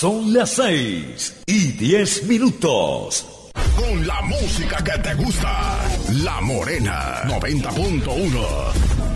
Son las 6:10. Con la música que te gusta. La Morena 90.1.